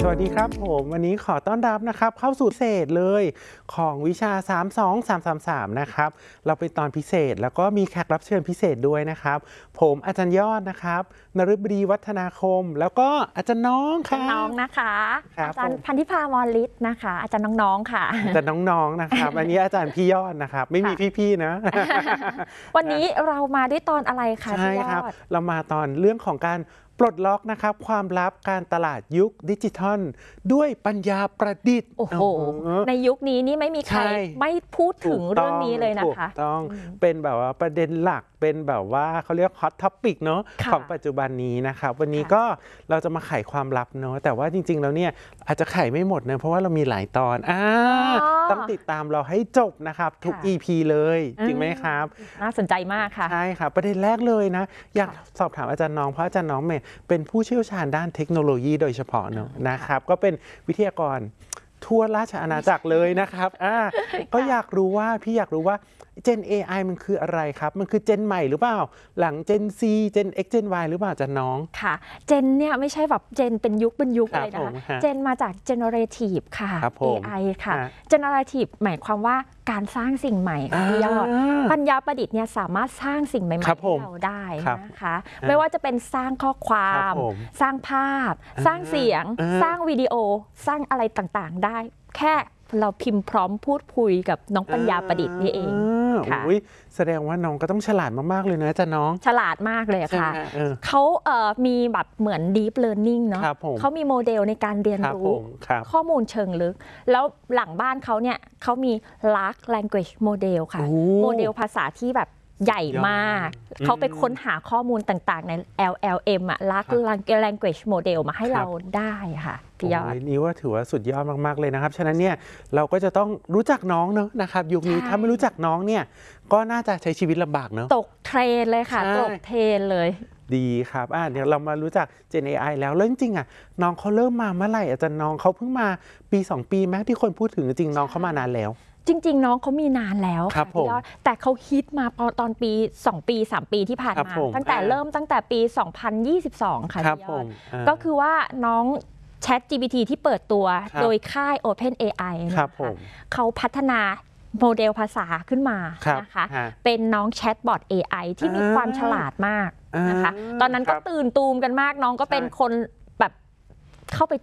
วัสดีครับผมวันนี้ขอต้อนรับนะครับเข้าสู่พิเศษเลยของวิชา32333นะครับเราเป็นตอนพิเศษแล้วก็มีแขกรับเชิญพิเศษด้วยนะครับผมอาจารย์ยอดนะครับนฤบดีวัฒนาคมแล้วก็อาจารย์น้องค่ะน้องนะคะอาจารย์พันธิพามรฤทธิ์นะคะอาจารย์น้องๆค่ะอาจารย์น้องๆนะครับอันนี้อาจารย์พี่ยอดนะครับไม่มีพี่ๆนะวันนี้เรามาด้วยตอนอะไรคะใช่ครับเรามาตอนเรื่องของการปลดล็อกนะครับความลับการตลาดยุคดิจิทัลด้วยปัญญาประดิษฐ์โอ้โหในยุคนี้นี่ไม่มีใครไม่พูดถึงเรื่องนี้เลยนะคะต้องเป็นแบบว่าประเด็นหลักเป็นแบบว่าเขาเรียกฮอตท็อปิกเนาะของปัจจุบันนี้นะครับวันนี้ก็เราจะมาไขความลับเนาะแต่ว่าจริงๆแล้วเนี่ยอาจจะไขไม่หมดนะเพราะว่าเรามีหลายตอนต้องติดตามเราให้จบนะครับทุก EP เลยจริงไหมครับน่าสนใจมากค่ะใช่ครับประเด็นแรกเลยนะอยากสอบถามอาจารย์น้องเพราะอาจารย์น้องเนี่ยเป็นผู้เชี่ยวชาญด้านเทคโนโลยีโดยเฉพาะเนอะนะครับก็เป็นวิทยากรทั่วราชอาณาจักรเลยนะครับก็อยากรู้ว่าพี่อยากรู้ว่า Gen AI มันคืออะไรครับมันคือ Gen ใหม่หรือเปล่าหลัง Gen C Gen X Gen Y หรือเปล่าอาจารย์น้องค่ะ Gen เนี่ยไม่ใช่แบบ Gen เป็นยุคเลยนะคะ Gen มาจาก generative ค่ะ AI ค่ะ generative หมายความว่าการสร้างสิ่งใหม่ค่ะพี่ยอดปัญญาประดิษฐ์เนี่ยสามารถสร้างสิ่งใหม่ๆให้เราได้นะคะไม่ว่าจะเป็นสร้างข้อความสร้างภาพสร้างเสียงสร้างวิดีโอสร้างอะไรต่างๆได้แค่เราพิมพ์พร้อมพูดคุยกับน้องปัญญาประดิษฐ์นี่เองค่ะแสดงว่าน้องก็ต้องฉลาดมากๆเลยนะจ๊ะน้องฉลาดมากเลยค่ะเขามีแบบเหมือน deep learning เนาะเขามีโมเดลในการเรียนรู้ข้อมูลเชิงลึกแล้วหลังบ้านเขาเนี่ยเขามี large language model ค่ะโมเดลภาษาที่แบบใหญ่มากเขาไปค้นหาข้อมูลต่างๆใน LLM Large Language Model มาให้เราได้ค่ะพี่ยอดนี่ว่าถือว่าสุดยอดมากๆเลยนะครับฉะนั้นเนี่ยเราก็จะต้องรู้จักน้องเนอะนะครับยุคนี้ถ้าไม่รู้จักน้องเนี่ยก็น่าจะใช้ชีวิตลำบากเนอะตกเทรนเลยค่ะตกเทรนเลยดีครับเดี๋ยวเรามารู้จัก Gen AI แล้วจริงๆน้องเขาเริ่มมาเมื่อไหร่อาจารย์น้องเขาเพิ่งมาปี2ปีไหมที่คนพูดถึงจริงน้องเขามานานแล้วจริงๆน้องเขามีนานแล้วค่ะพี่ยอดแต่เขาฮิตมาตอนปี2ปี3ปีที่ผ่านมาตั้งแต่ปี2022ค่ะพี่ยอดก็คือว่าน้อง ChatGPT ที่เปิดตัวโดยค่าย OpenAI นะคะเขาพัฒนาโมเดลภาษาขึ้นมานะคะเป็นน้องแชทบอท AI ที่มีความฉลาดมากนะคะตอนนั้นก็ตื่นตูมกันมากน้องก็เป็นคนแบบเข้าไป